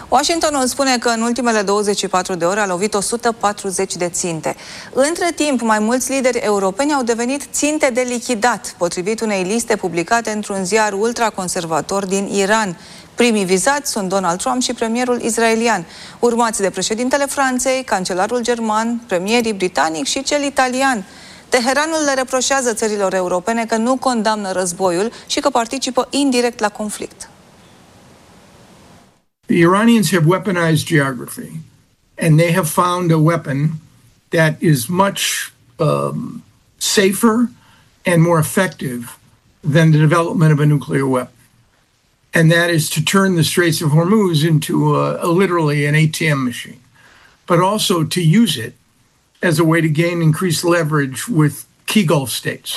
Washingtonul spune că în ultimele 24 de ore a lovit 140 de ținte. Între timp, mai mulți lideri europeni au devenit ținte de lichidat, potrivit unei liste publicate într-un ziar ultraconservator din Iran. Primii vizați sunt Donald Trump și premierul israelian, urmați de președintele Franței, cancelarul german, premierii britanic și cel italian. Teheranul le reproșează țărilor europene că nu condamnă războiul și că participă indirect la conflict. The Iranians have weaponized geography, and they have found a weapon that is much safer and more effective than the development of a nuclear weapon. And that is to turn the Straits of Hormuz into literally an ATM machine, but also to use it as a way to gain increased leverage with key Gulf states.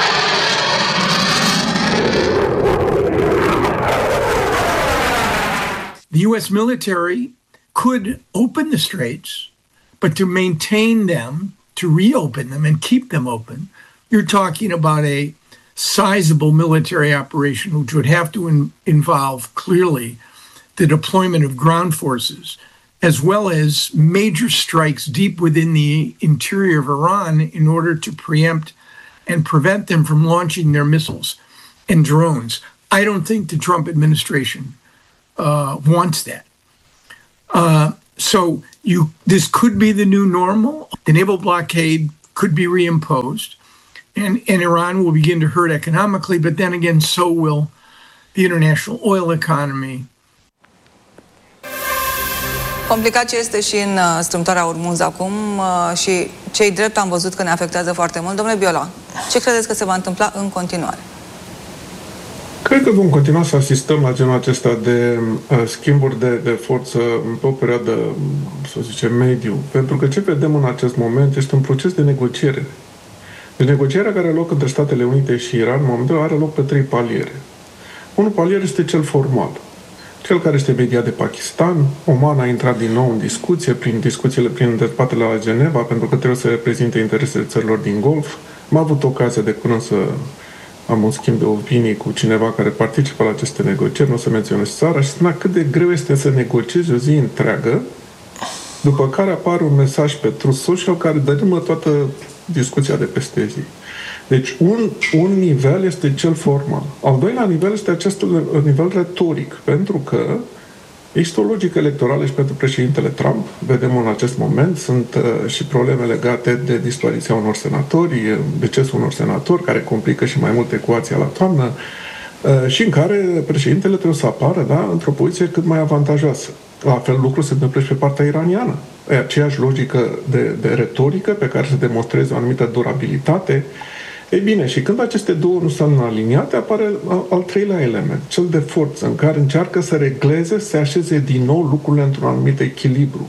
The U.S. military could open the straits, but to maintain them, to reopen them and keep them open, you're talking about a sizable military operation, which would have to involve clearly the deployment of ground forces, as well as major strikes deep within the interior of Iran in order to preempt and prevent them from launching their missiles and drones. I don't think the Trump administration wants that. So this could be the new normal. The naval blockade could be reimposed, and Iran will begin to hurt economically, but then again, so will the international oil economy. Complicat ce este și în strâmtoarea Hormuz acum și cei drept am văzut că ne afectează foarte mult. Domnule Biola, ce credeți că se va întâmpla în continuare? Cred că vom continua să asistăm la genul acesta de schimburi de forță pe o perioadă, să zicem, mediu. Pentru că ce vedem în acest moment este un proces de negociere. Deci negocierea care are loc între Statele Unite și Iran, în momentul are loc pe 3 paliere. Unul palier este cel formal, cel care este mediat de Pakistan. Oman a intrat din nou în discuție, prin dezbaterile la Geneva, pentru că trebuie să reprezinte interesele țărilor din Golf. Am avut ocazia de curând să am un schimb de opinii cu cineva care participă la aceste negocieri, nu o să menționez țara, și spunea cât de greu este să negociezi o zi întreagă, după care apare un mesaj pe Truth Social care dărâmă toată discuția de peste zi. Deci un nivel este cel formal. Al doilea nivel este acest nivel retoric, pentru că există o logică electorală și pentru președintele Trump. Vedem în acest moment, sunt și probleme legate de dispariția unor senatori, decesul unor senatori, care complică și mai mult ecuația la toamnă, și în care președintele trebuie să apară, într-o poziție cât mai avantajoasă. La fel lucru se întâmplă și pe partea iraniană. E aceeași logică de retorică pe care se demonstreze o anumită durabilitate. Ei bine, și când aceste două nu sunt aliniate, apare al treilea element, cel de forță, în care încearcă să regleze, să așeze din nou lucrurile într-un anumit echilibru.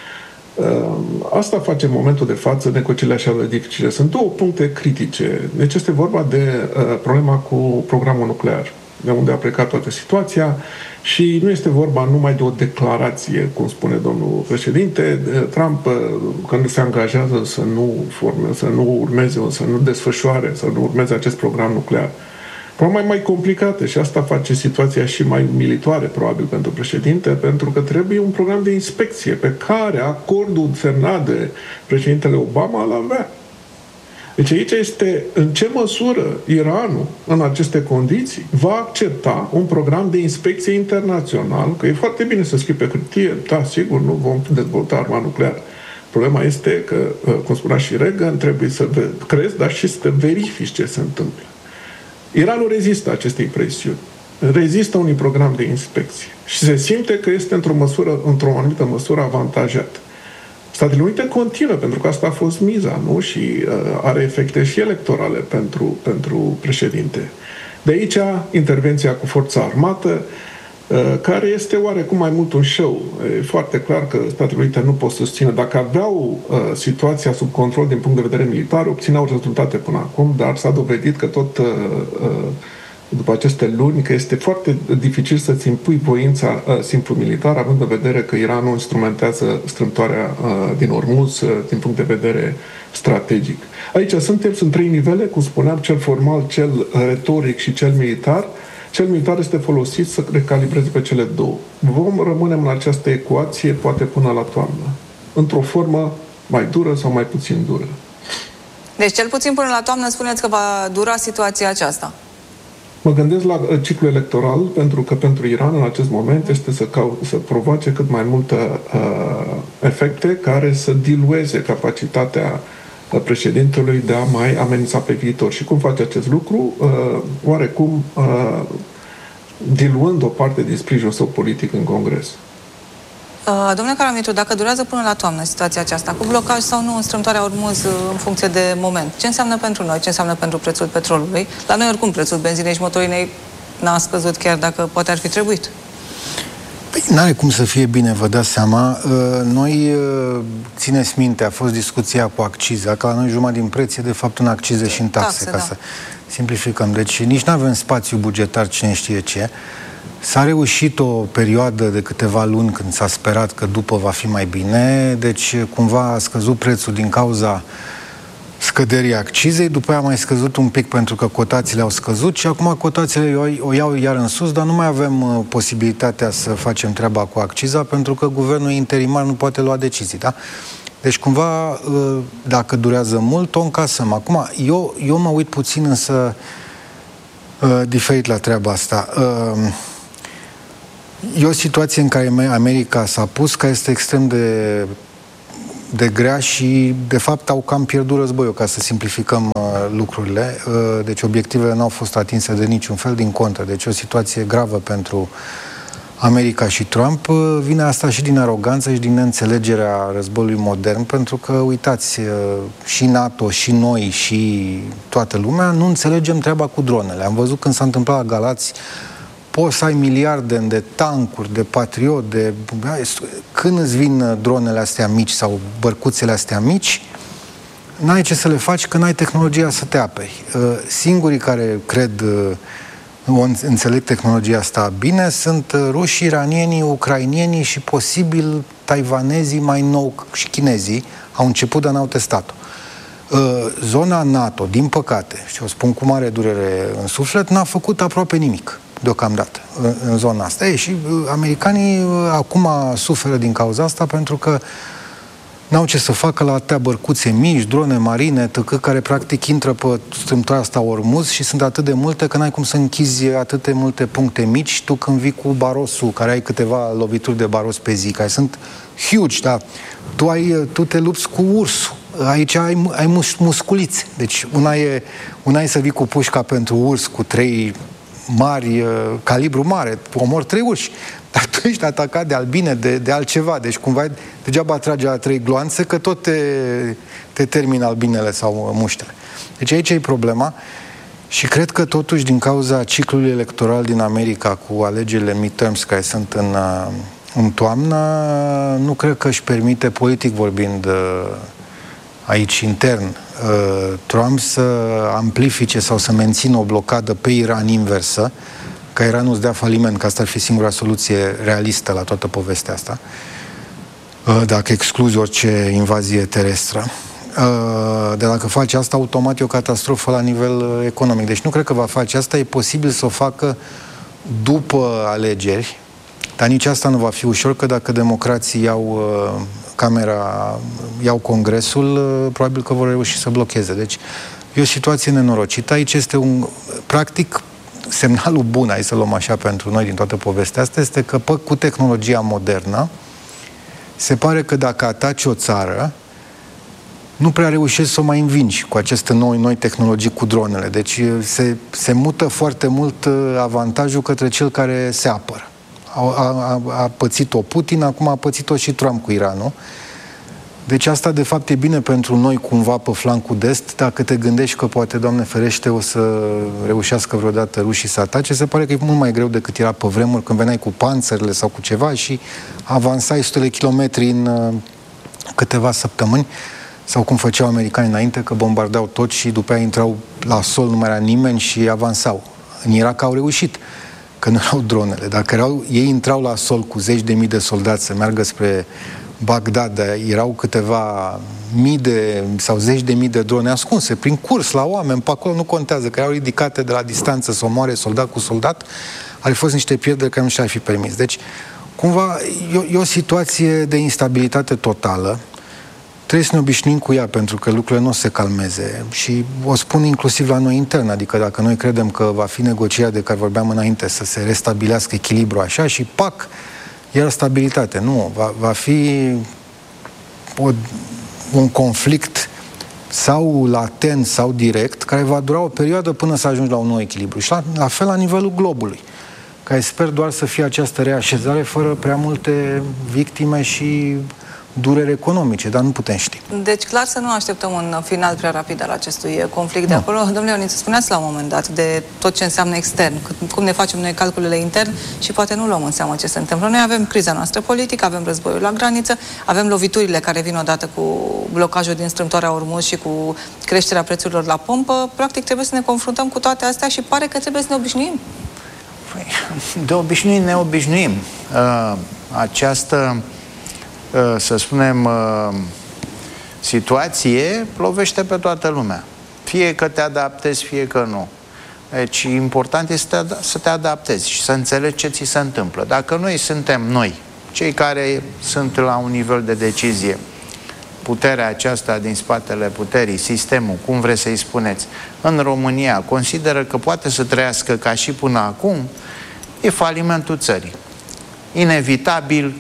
Asta face în momentul de față negocierile așa de dificile. Sunt două puncte critice. Deci este vorba de problema cu programul nuclear, de unde a plecat toată situația, și nu este vorba numai de o declarație, cum spune domnul președinte Trump, când se angajează să nu urmeze, să nu desfășoare, să nu urmeze acest program nuclear. Problema e mai complicată și asta face situația și mai umilitoare, probabil, pentru președinte, pentru că trebuie un program de inspecție pe care acordul semnat de președintele Obama îl avea. Deci aici este în ce măsură Iranul, în aceste condiții, va accepta un program de inspecție internațional, că e foarte bine să scrii pe hârtie, da, sigur, nu vom dezvolta arma nucleară. Problema este că, cum spunea și Reagan, trebuie să crezi, dar și să verifici ce se întâmplă. Iranul rezistă acestei presiuni, rezistă unui program de inspecție și se simte că este într-o anumită măsură avantajat. Statele Unite continuă, pentru că asta a fost miza, nu? Și are efecte și electorale pentru președinte. De aici intervenția cu forța armată, care este oarecum mai mult un show. E foarte clar că Statele Unite nu pot susține. Dacă aveau situația sub control din punct de vedere militar, obțineau rezultate până acum, dar s-a dovedit că tot după aceste luni, că este foarte dificil să-ți impui voința simplu militar, având în vedere că Iranul instrumentează strâmtoarea din Hormuz din punct de vedere strategic. Aici sunt 3 nivele, cum spuneam, cel formal, cel retoric și cel militar, Cel militar este folosit să recalibreze pe cele două. Vom rămâne în această ecuație poate până la toamnă, într-o formă mai dură sau mai puțin dură. Deci cel puțin până la toamnă spuneți că va dura situația aceasta. Mă gândesc la ciclul electoral, pentru că pentru Iran în acest moment este să provoace cât mai multe efecte care să dilueze capacitatea președintelui de a mai amenința pe viitor. Și cum face acest lucru? Oarecum diluând o parte din sprijinul său politic în Congres. Domnule Karamitru, dacă durează până la toamnă situația aceasta, cu blocaj sau nu în strâmtoarea Ormuz în funcție de moment, ce înseamnă pentru noi, ce înseamnă pentru prețul petrolului? La noi oricum prețul benzinei și motorinei n-a scăzut, chiar dacă poate ar fi trebuit. Păi, n-are cum să fie bine, vă dați seama. Noi, țineți minte, a fost discuția cu acciza, că la noi jumătate din preț e de fapt în accize și în taxe, ca să simplificăm. Deci nici nu avem spațiu bugetar, cine știe ce. S-a reușit o perioadă de câteva luni când s-a sperat că după va fi mai bine, deci cumva a scăzut prețul din cauza scăderii accizei, după aia a mai scăzut un pic pentru că cotațiile au scăzut și acum cotațiile o iau iar în sus, dar nu mai avem posibilitatea să facem treaba cu acciza pentru că guvernul interimar nu poate lua decizii, da? Deci cumva, dacă durează mult, o încasăm. Acum, eu mă uit puțin însă diferit la treaba asta. E o situație în care America s-a pus, care este extrem de grea și, de fapt, au cam pierdut războiul, ca să simplificăm lucrurile. Deci obiectivele n-au fost atinse de niciun fel, din contră. Deci o situație gravă pentru America și Trump. Vine asta și din aroganță și din neînțelegerea războiului modern, pentru că, uitați, și NATO, și noi, și toată lumea nu înțelegem treaba cu dronele. Am văzut când s-a întâmplat la Galați, poți să ai miliarde de tancuri, de Patriot, când îți vin dronele astea mici sau bărcuțele astea mici, n-ai ce să le faci, că n-ai tehnologia să te aperi. Singurii care cred, înțeleg tehnologia asta bine, sunt rușii, iranienii, ucrainienii și posibil taiwanezii mai nou și chinezii. Au început, dar n-au testat-o. Zona NATO, din păcate, și o spun cu mare durere în suflet, n-a făcut aproape nimic deocamdată în zona asta. Și americanii acum suferă din cauza asta pentru că n-au ce să facă la atâtea bărcuțe mici, drone marine, care practic intră pe strâmtoarea asta Ormuz și sunt atât de multe că n-ai cum să închizi atât de multe puncte mici tu când vii cu barosul, care ai câteva lovituri de baros pe zi, care sunt huge, dar tu te lupți cu ursul. Aici ai musculițe. Deci una e să vii cu pușca pentru urs cu 3 mari, calibru mare, omori 3 urși. Dar tu ești atacat de albine, de altceva. Deci cumva degeaba trage la 3 gloanțe, că tot te termină albinele sau muștele. Deci aici e problema. Și cred că totuși din cauza ciclului electoral din America cu alegerile midterms care sunt în toamnă, nu cred că își permite, politic vorbind, aici intern, Trump să amplifice sau să mențină o blocadă pe Iran inversă, ca Iranul să dea faliment, că asta ar fi singura soluție realistă la toată povestea asta, dacă excluzi orice invazie terestră. De dacă face asta, automat e o catastrofă la nivel economic. Deci nu cred că va face asta, e posibil să o facă după alegeri, dar nici asta nu va fi ușor, că dacă democrații iau Congresul, probabil că vor reuși să blocheze. Deci e o situație nenorocită. Aici este practic, semnalul bun, hai să luăm așa pentru noi din toată povestea asta, este că cu tehnologia modernă se pare că dacă ataci o țară, nu prea reușești să o mai învingi cu aceste noi tehnologii cu dronele. Deci se mută foarte mult avantajul către cel care se apără. A pățit-o Putin, acum a pățit-o și Trump cu Iranul. Deci asta, de fapt, e bine pentru noi cumva pe flancul de est, dacă te gândești că poate, Doamne ferește, o să reușească vreodată rușii să atace. Se pare că e mult mai greu decât era pe vremuri, când veneai cu panțările sau cu ceva și avansai sute de kilometri în câteva săptămâni, sau cum făceau americanii înainte, că bombardau tot și după aia intrau la sol, nu mai era nimeni și avansau. În Irak au reușit, că nu erau dronele. Dacă ei intrau la sol cu 10.000 de soldați să meargă spre Bagdad, erau câteva mii sau zeci de mii de drone ascunse prin curs la oameni, pe acolo nu contează, că erau ridicate de la distanță să omoare soldat cu soldat, ar fi fost niște pierderi care nu și-ar fi permis. Deci, cumva, e o situație de instabilitate totală. Trebuie să ne obișnuim cu ea, pentru că lucrurile nu o să se calmeze. Și o spun inclusiv la noi intern, adică dacă noi credem că va fi negocierea de care vorbeam înainte, să se restabilească echilibru așa și pac, iar stabilitate. Nu, va fi un conflict sau latent sau direct, care va dura o perioadă până să ajungi la un nou echilibru. Și la fel la nivelul globului, care sper doar să fie această reașezare fără prea multe victime și dureri economice, dar nu putem ști. Deci clar să nu așteptăm un final prea rapid al acestui conflict de acolo. Domnule Ioniță, spuneați la un moment dat de tot ce înseamnă extern, cum ne facem noi calculele intern și poate nu luăm în seamă ce se întâmplă. Noi avem criza noastră politică, avem războiul la graniță, avem loviturile care vin odată cu blocajul din strâmtoarea Ormuz și cu creșterea prețurilor la pompă. Practic trebuie să ne confruntăm cu toate astea și pare că trebuie să ne obișnuim. De obișnuit ne obișnuim. Această, să spunem, situație lovește pe toată lumea. Fie că te adaptezi, fie că nu. Deci important este să te adaptezi și să înțelegi ce ți se întâmplă. Dacă noi suntem cei care sunt la un nivel de decizie, puterea aceasta din spatele puterii, sistemul, cum vreți să-i spuneți, în România consideră că poate să trăiască ca și până acum, e falimentul țării. Inevitabil,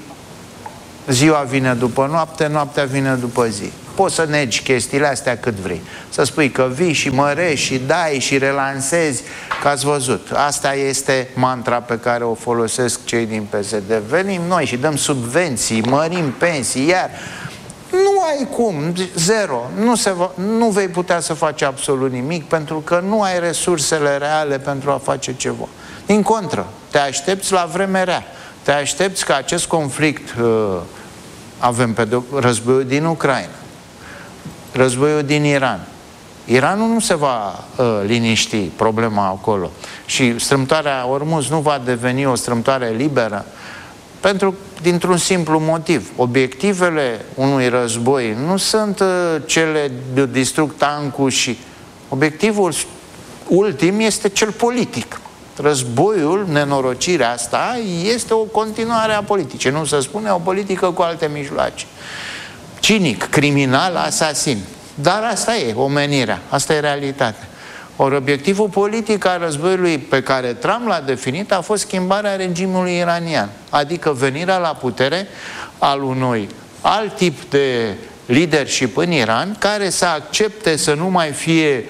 ziua vine după noapte, noaptea vine după zi. Poți să negi chestiile astea cât vrei. Să spui că vii și mărești și dai și relansezi, că ați văzut. Asta este mantra pe care o folosesc cei din PSD. Venim noi și dăm subvenții, mărim pensii, iar nu ai cum, zero. Nu vei putea să faci absolut nimic pentru că nu ai resursele reale pentru a face ceva. Din contră, te aștepți la vreme rea. Te aștepți ca acest conflict, avem pe războiul din Ucraina, războiul din Iran. Iranul nu se va liniști, problema acolo. Și strâmtoarea Ormuz nu va deveni o strâmtoare liberă dintr-un simplu motiv. Obiectivele unui război nu sunt cele de distrug tancul și... Obiectivul ultim este cel politic. Războiul, nenorocirea asta, este o continuare a politicii. Nu se spune o politică cu alte mijloace. Cinic, criminal, asasin. Dar asta e omenirea, asta e realitatea. Ori obiectivul politic al războiului pe care Trump l-a definit a fost schimbarea regimului iranian, adică venirea la putere al unui alt tip de leadership în Iran care să accepte să nu mai fie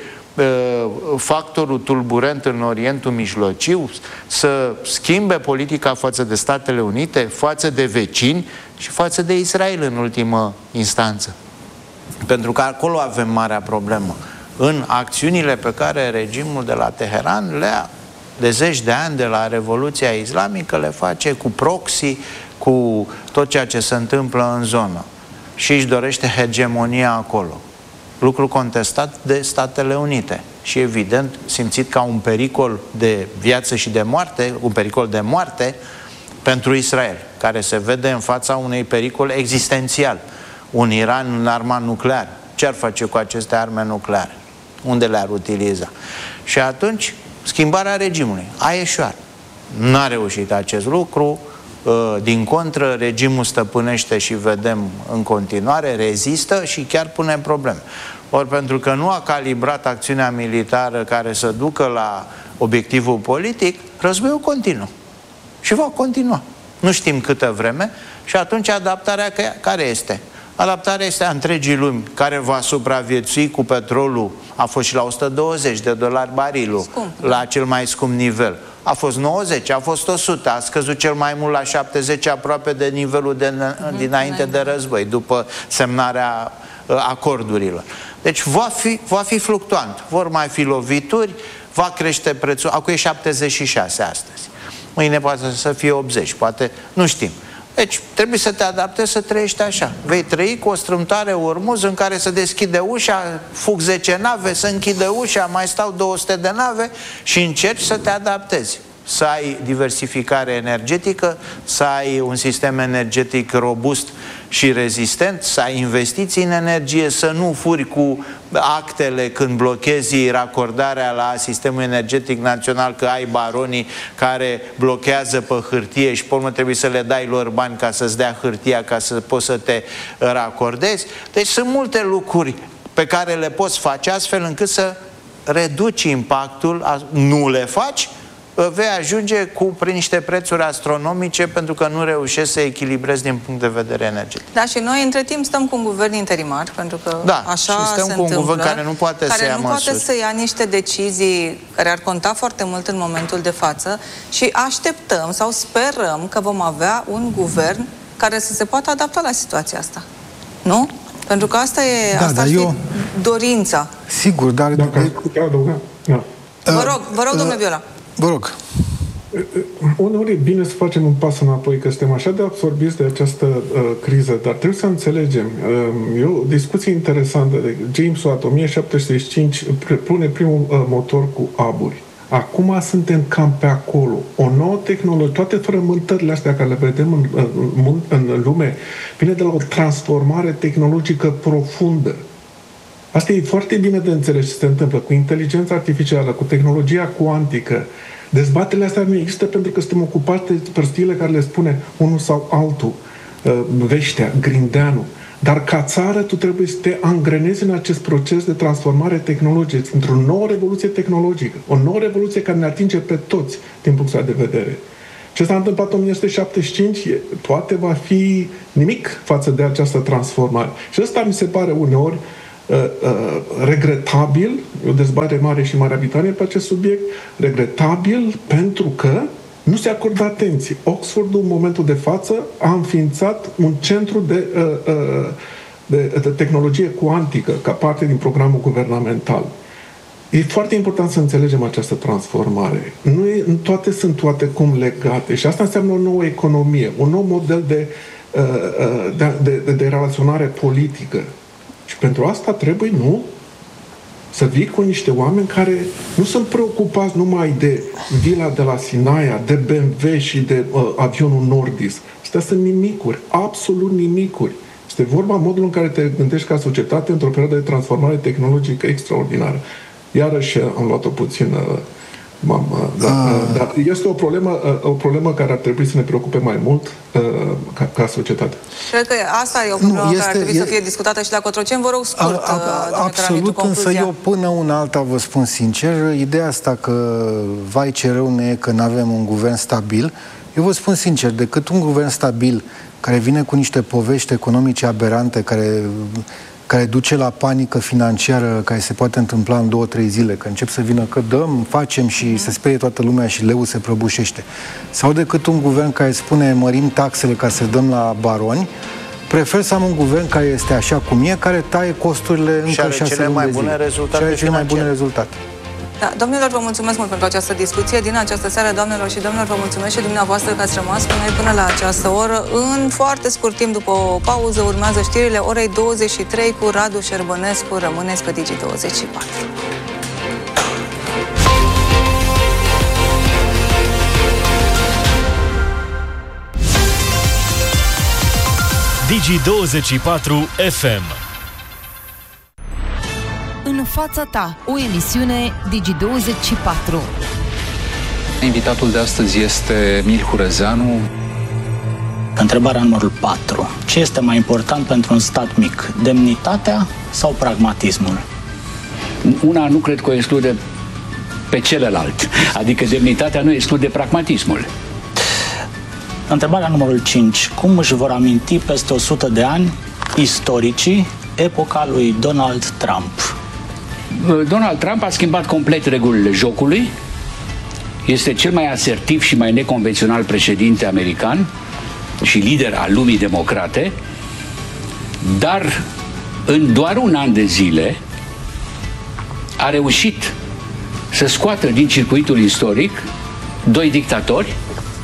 factorul tulburent în Orientul Mijlociu, să schimbe politica față de Statele Unite, față de vecini și față de Israel în ultimă instanță. Pentru că acolo avem marea problemă. În acțiunile pe care regimul de la Teheran de zeci de ani de la Revoluția Islamică le face cu proxy, cu tot ceea ce se întâmplă în zonă. Și își dorește hegemonia acolo. Lucru contestat de Statele Unite și evident simțit ca un pericol de viață și de moarte, un pericol de moarte pentru Israel, care se vede în fața unui pericol existențial. Un Iran înarmat nuclear. Ce ar face cu aceste arme nucleare? Unde le-ar utiliza? Și atunci, schimbarea regimului a eșuat. N-a reușit acest lucru. Din contră, regimul stăpânește și vedem în continuare, rezistă și chiar pune probleme. Ori pentru că nu a calibrat acțiunea militară care să ducă la obiectivul politic, războiul continuă. Și va continua. Nu știm câtă vreme și atunci adaptarea care este? Adaptarea este a întregii lumi care va supraviețui cu petrolul, a fost și la $120 barilul, la cel mai scump nivel. A fost 90, a fost 100, a scăzut cel mai mult la 70, aproape de nivelul dinainte de război, după semnarea acordurilor. Deci va fi fluctuant, vor mai fi lovituri, va crește prețul, acum e 76 astăzi, mâine poate să fie 80, poate, nu știm. Deci trebuie să te adaptezi să trăiești așa. Vei trăi cu o strâmtoare Ormuz în care se deschide ușa, fug 10 nave, se închide ușa, mai stau 200 de nave și încerci să te adaptezi. să ai diversificare energetică, să ai un sistem energetic robust și rezistent, să ai investiții în energie, să nu furi cu actele când blochezi racordarea la sistemul energetic național, că ai baronii care blochează pe hârtie și pe urmă trebuie să le dai lor bani ca să-ți dea hârtia ca să poți să te racordezi. Deci sunt multe lucruri pe care le poți face astfel încât să reduci impactul, nu le faci, vei ajunge prin niște prețuri astronomice pentru că nu reușești să echilibrezi din punct de vedere energetic. Da, și noi între timp stăm cu un guvern interimar, pentru că așa și stăm se cu un întâmplă, guvern care nu poate să ia niște decizii care ar conta foarte mult în momentul de față și așteptăm sau sperăm că vom avea un guvern care să se poată adapta la situația asta. Nu? Pentru că asta e, asta ar fi dorința. Sigur, dar... Dacă aș putea adăuga... Vă rog, domnule Viola. Vă rog. Uneori e bine să facem un pas înapoi, că suntem așa de absorbiți de această criză, dar trebuie să înțelegem. E o discuție interesantă. James Watt, 1765, pune primul motor cu aburi. Acum suntem cam pe acolo. O nouă tehnologie, toate frământările astea care le vedem în lume, vine de la o transformare tehnologică profundă. Asta e foarte bine de înțeles ce se întâmplă cu inteligența artificială, cu tehnologia cuantică. Dezbaterile astea nu există pentru că suntem ocupați de prostiile care le spune unul sau altul, Veștea, Grindeanu. Dar ca țară tu trebuie să te angrenezi în acest proces de transformare tehnologică, într-o nouă revoluție tehnologică, o nouă revoluție care ne atinge pe toți din punctul de vedere. Ce s-a întâmplat în 1975 poate va fi nimic față de această transformare. Și ăsta mi se pare uneori regretabil, o dezbatere mare și în Marea Britanie pe acest subiect, regretabil pentru că nu se acordă atenție. Oxfordul, în momentul de față, a înființat un centru de tehnologie cuantică ca parte din programul guvernamental. E foarte important să înțelegem această transformare. Nu toate sunt cum legate și asta înseamnă o nouă economie, un nou model de relaționare politică. Și pentru asta trebuie, să vii cu niște oameni care nu sunt preocupați numai de vila de la Sinaia, de BMW și de avionul Nordis. Astea sunt nimicuri, absolut nimicuri. Este vorba modul în care te gândești ca societate într-o perioadă de transformare tehnologică extraordinară. Iarăși am luat-o puțin... Dar este o problemă care ar trebui să ne preocupe mai mult ca societate. Cred că asta e o problemă care ar trebui să fie discutată și la Cotroceni. Vă rog scurt, absolut, însă eu până una alta vă spun sincer, ideea asta că vai ce rău ne e că nu avem un guvern stabil, eu vă spun sincer, decât un guvern stabil care vine cu niște povești economice aberante care duce la panică financiară care se poate întâmpla în 2-3 zile, că încep să vină că dăm, facem și se sperie toată lumea și leul se prăbușește. Sau decât un guvern care spune mărim taxele ca să dăm la baroni, prefer să am un guvern care este așa cum e, care taie costurile încă 6 luni de zile. Și are cele mai bune rezultate. Da, domnilor, vă mulțumesc mult pentru această discuție din această seară, doamnelor și domnilor, vă mulțumesc și dumneavoastră că ați rămas cu noi până la această oră. În foarte scurt timp, după o pauză, urmează știrile orei 23 cu Radu Șerbănescu. Rămâneți pe Digi24. Digi24 FM. În fața ta, o emisiune Digi24. Invitatul de astăzi este Emil Hurezeanu. Întrebarea numărul 4. Ce este mai important pentru un stat mic? Demnitatea sau pragmatismul? Una nu cred că o exclude pe celălalt. Adică demnitatea nu exclude pragmatismul. Întrebarea numărul 5. Cum își vor aminti peste 100 de ani istoricii epoca lui Donald Trump? Donald Trump a schimbat complet regulile jocului. Este cel mai asertiv și mai neconvențional președinte american și lider al lumii democrate, dar în doar un an de zile a reușit să scoată din circuitul istoric 2 dictatori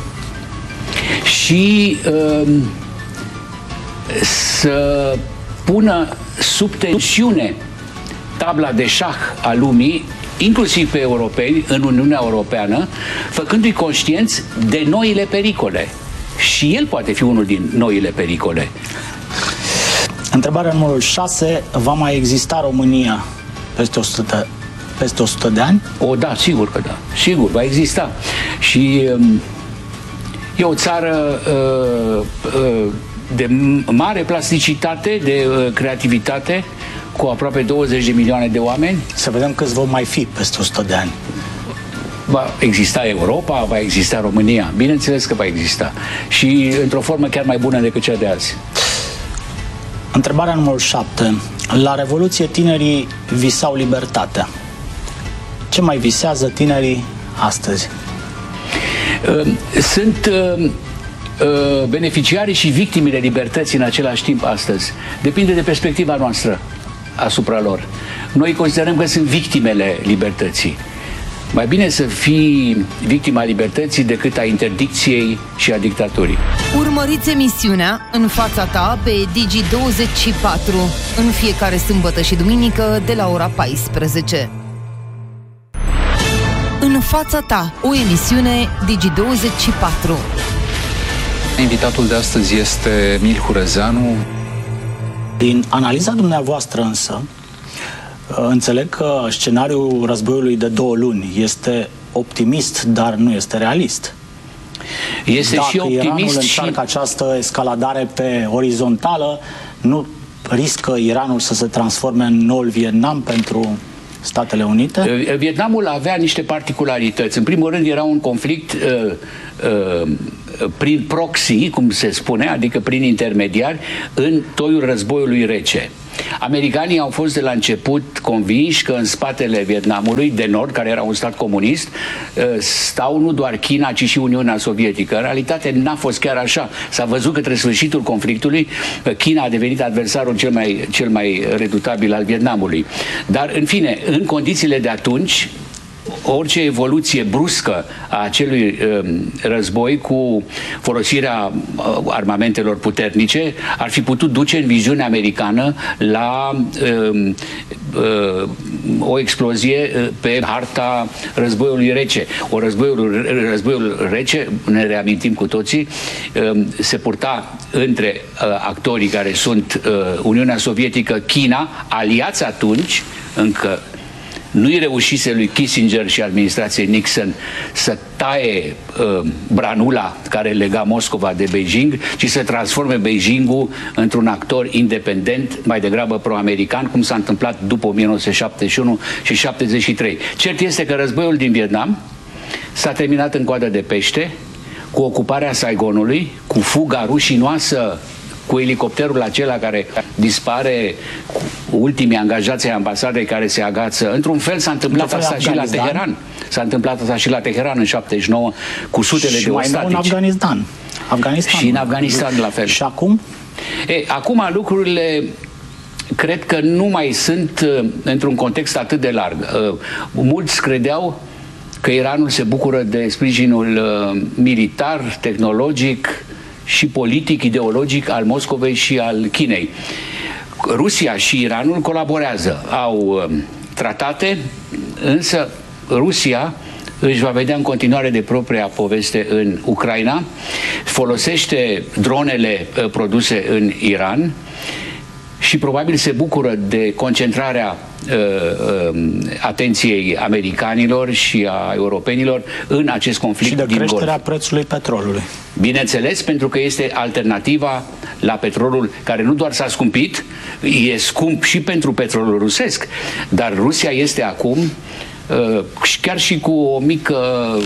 și să pună sub tensiune tabla de șah a lumii inclusiv pe europeni, în Uniunea Europeană, făcându-i conștienți de noile pericole. Și el poate fi unul din noile pericole. Întrebarea numărul 6. Va mai exista România peste 100 de ani? Da, sigur că da. Sigur, va exista. Și e o țară de mare plasticitate, de creativitate, cu aproape 20 de milioane de oameni. Să vedem câți vom mai fi peste 100 de ani. Va exista Europa, va exista România. Bineînțeles că va exista. Și într-o formă chiar mai bună decât cea de azi. Întrebarea numărul 7. La Revoluție tinerii visau libertatea. Ce mai visează tinerii astăzi? Sunt beneficiarii și victimele libertății în același timp astăzi. Depinde de perspectiva noastră asupra lor. Noi considerăm că sunt victimele libertății. Mai bine să fii victima libertății decât a interdicției și a dictaturii. Urmăriți emisiunea În fața ta pe Digi24 în fiecare sâmbătă și duminică de la ora 14. În fața ta, o emisiune Digi24. Invitatul de astăzi este Emil Hurezeanu. Din analiza dumneavoastră însă, înțeleg că scenariul războiului de 2 luni este optimist, dar nu este realist. Este Dacă și optimist Iranul și încearcă această escaladare pe orizontală, nu riscă Iranul să se transforme în noul Vietnam pentru Statele Unite? Vietnamul avea niște particularități. În primul rând era un conflict prin proxy, cum se spune, adică prin intermediari, în toiul războiului rece. Americanii au fost de la început convinși că în spatele Vietnamului de Nord, care era un stat comunist, stau nu doar China, ci și Uniunea Sovietică. În realitate n-a fost chiar așa. S-a văzut că către sfârșitul conflictului China a devenit adversarul cel mai redutabil al Vietnamului. Dar, în fine, în condițiile de atunci, orice evoluție bruscă a acelui război cu folosirea armamentelor puternice ar fi putut duce în viziunea americană la o explozie pe harta războiului rece. Războiul rece, ne reamintim cu toții, se purta între actorii care sunt Uniunea Sovietică, China, aliați atunci, încă nu-i reușise lui Kissinger și administrației Nixon să taie branula care lega Moscova de Beijing, ci să transforme Beijingul într-un actor independent, mai degrabă pro-american, cum s-a întâmplat după 1971 și 73. Cert este că războiul din Vietnam s-a terminat în coadă de pește, cu ocuparea Saigonului, cu fuga rușinoasă, cu elicopterul acela care dispare, cu ultimii angajați ai ambasadei care se agață. Într-un fel s-a întâmplat asta și la Teheran. S-a întâmplat asta și la Teheran în 79 cu sutele de ostatici. Și mai nou în Afganistan. Și în Afganistan la fel. Și acum? Acum lucrurile cred că nu mai sunt într-un context atât de larg. Mulți credeau că Iranul se bucură de sprijinul militar, tehnologic și politic, ideologic al Moscovei și al Chinei. Rusia și Iranul colaborează, au tratate, însă Rusia își va vedea în continuare de propria poveste în Ucraina, folosește dronele produse în Iran și probabil se bucură de concentrarea atenției americanilor și a europenilor în acest conflict din Golf. Și de creșterea prețului petrolului. Bineînțeles, pentru că este alternativa la petrolul care nu doar s-a scumpit, e scump și pentru petrolul rusesc, dar Rusia este acum, chiar și cu o mică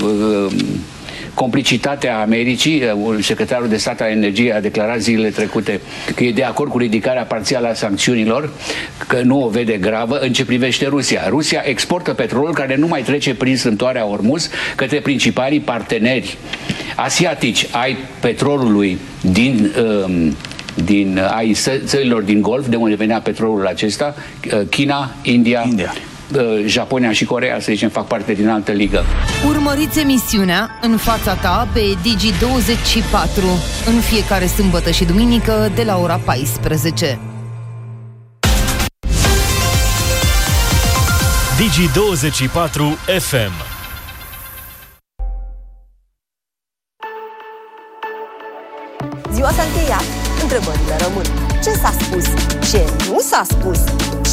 complicitatea Americii, secretarul de stat al energiei a declarat zilele trecute că e de acord cu ridicarea parțială a sancțiunilor, că nu o vede gravă în ce privește Rusia. Rusia exportă petrolul care nu mai trece prin strâmtoarea Ormuz către principalii parteneri asiatici ai petrolului ai țărilor din Golf, de unde venea petrolul acesta, China, India. Japonia și Coreea, să zicem, fac parte din altă ligă. Urmăriți emisiunea În fața ta pe Digi24 în fiecare sâmbătă și duminică de la ora 14. Digi24 FM. Ziua s-a încheiat, întrebările rămân. Ce s-a spus? Ce nu s-a spus?